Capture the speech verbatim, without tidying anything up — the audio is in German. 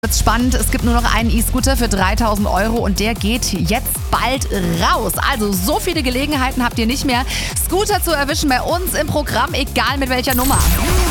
Wird's spannend, es gibt nur noch einen E-Scooter für dreitausend Euro und der geht jetzt bald raus. Also so viele Gelegenheiten habt ihr nicht mehr, Scooter zu erwischen bei uns im Programm, egal mit welcher Nummer.